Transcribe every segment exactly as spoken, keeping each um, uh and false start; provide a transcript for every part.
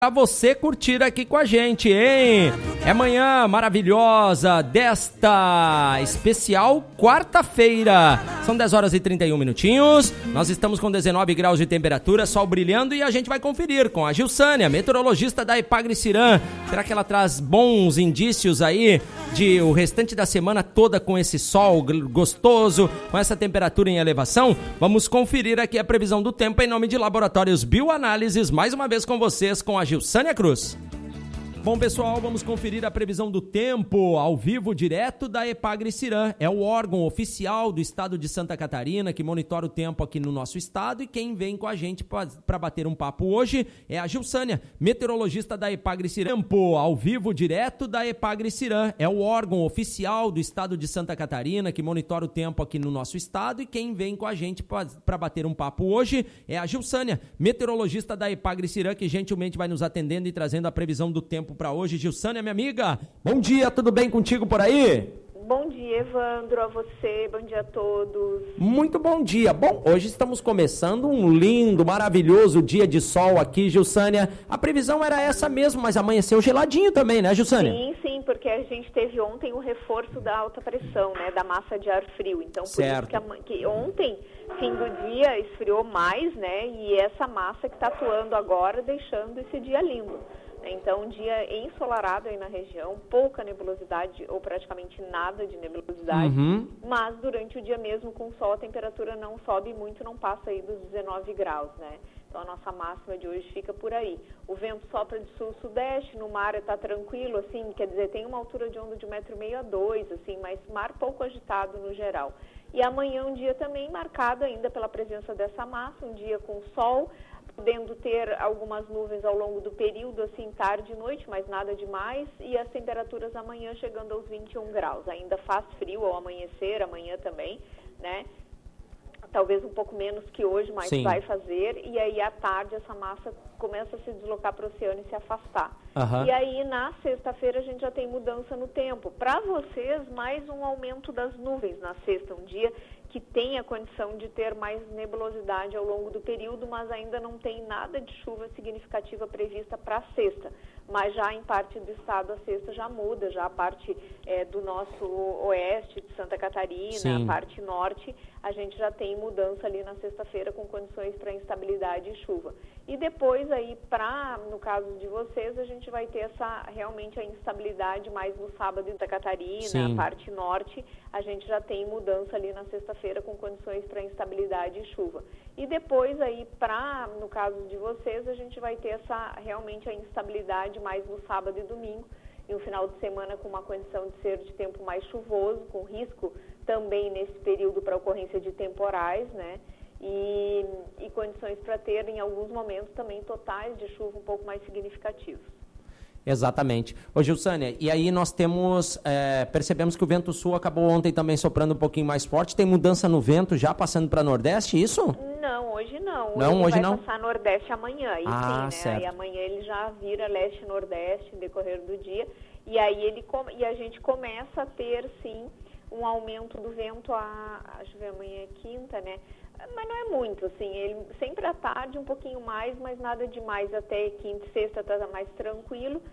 Pra você curtir aqui com a gente, hein? É manhã maravilhosa desta especial quarta-feira. São dez horas e trinta e um minutinhos. Nós estamos com dezenove graus de temperatura, sol brilhando, e a gente vai conferir com a Gilsânia, meteorologista da Epagre-Cirã. Será que ela traz bons indícios aí de o restante da semana toda com esse sol gostoso, com essa temperatura em elevação? Vamos conferir aqui a previsão do tempo em nome de Laboratórios Bioanálises, mais uma vez com vocês, com a Gilsânia Cruz. Bom, pessoal, vamos conferir a previsão do tempo ao vivo, direto da Epagre-Cirã. É o órgão oficial do estado de Santa Catarina que monitora o tempo aqui no nosso estado, e quem vem com a gente para bater um papo hoje é a Gilsânia, meteorologista da Epagre-Cirã. Tempo ao vivo, direto da Epagre-Cirã. É o órgão oficial do estado de Santa Catarina que monitora o tempo aqui no nosso estado, e quem vem com a gente para bater um papo hoje é a Gilsânia, meteorologista da Epagre-Cirã, que gentilmente vai nos atendendo e trazendo a previsão do tempo para hoje. Gilsânia, minha amiga, bom dia, tudo bem contigo por aí? Bom dia, Evandro, a você, bom dia a todos. Muito bom dia. Bom, hoje estamos começando um lindo, maravilhoso dia de sol aqui, Gilsânia. A previsão era essa mesmo, mas amanheceu geladinho também, né, Gilsânia? Sim, sim, porque a gente teve ontem o reforço da alta pressão, né, da massa de ar frio. Então, por certo. isso que, a, que ontem, fim do dia, esfriou mais, né, e essa massa que está atuando agora, deixando esse dia lindo. Então, um dia ensolarado aí na região, pouca nebulosidade ou praticamente nada de nebulosidade, uhum. Mas durante o dia mesmo com sol a temperatura não sobe muito, não passa aí dos dezenove graus, né? Então a nossa máxima de hoje fica por aí. O vento sopra de sul-sudeste, no mar está tranquilo, assim, quer dizer, tem uma altura de onda de um metro e meio a dois, assim, mas mar pouco agitado no geral. E amanhã um dia também marcado ainda pela presença dessa massa, um dia com sol, podendo ter algumas nuvens ao longo do período, assim, tarde e noite, mas nada demais, e as temperaturas amanhã chegando aos vinte e um graus. Ainda faz frio ao amanhecer, amanhã também, né? Talvez um pouco menos que hoje, mas Sim. vai fazer, e aí à tarde essa massa começa a se deslocar para o oceano e se afastar. Uhum. E aí na sexta-feira a gente já tem mudança no tempo. Para vocês, mais um aumento das nuvens na sexta, um dia que tem a condição de ter mais nebulosidade ao longo do período, mas ainda não tem nada de chuva significativa prevista para a sexta. Mas já em parte do estado a sexta já muda, já a parte é, do nosso oeste de Santa Catarina, Sim. a parte norte, a gente já tem mudança ali na sexta-feira com condições para instabilidade e chuva. E depois aí, pra, no caso de vocês, a gente vai ter essa, realmente a instabilidade mais no sábado em Santa Catarina, Sim. a parte norte, a gente já tem mudança ali na sexta-feira com condições para instabilidade e chuva. E depois aí, pra, no caso de vocês, a gente vai ter essa, realmente a instabilidade mais no sábado e domingo, e um final de semana com uma condição de ser de tempo mais chuvoso, com risco também nesse período para ocorrência de temporais, né? E, e condições para ter, em alguns momentos, também totais de chuva um pouco mais significativos. Exatamente. Ô, Gilsânia, e aí nós temos, é, percebemos que o vento sul acabou ontem também soprando um pouquinho mais forte. Tem mudança no vento já passando para nordeste, isso? Não, hoje não. Não, ele hoje vai não? passar nordeste amanhã, e ah, sim, né? certo. E amanhã ele já vira leste-nordeste no decorrer do dia. E aí ele e a gente começa a ter, sim, um aumento do vento, a, acho que amanhã é quinta, né? Mas não é muito, assim, ele sempre à tarde um pouquinho mais, mas nada demais, até quinta e sexta está mais tranquilo.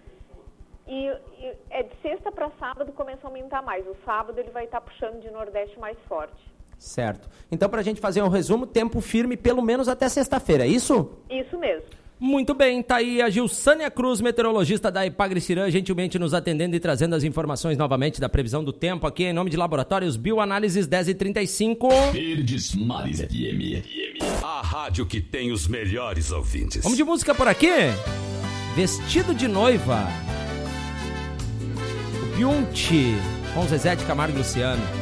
E, e é de sexta para sábado começa a aumentar mais. O sábado ele vai estar tá puxando de nordeste mais forte. Certo. Então, para a gente fazer um resumo, tempo firme pelo menos até sexta-feira, é isso? Isso mesmo. Muito bem, tá aí a Gilsânia Cruz, meteorologista da Epagre-Cirã, gentilmente nos atendendo e trazendo as informações novamente da previsão do tempo aqui em nome de Laboratórios Bioanálises dez e trinta e cinco. Verdes Mares F M. A rádio que tem os melhores ouvintes. Vamos de música por aqui? Vestido de Noiva. O Piunte, com Zezé de Camargo e Luciano.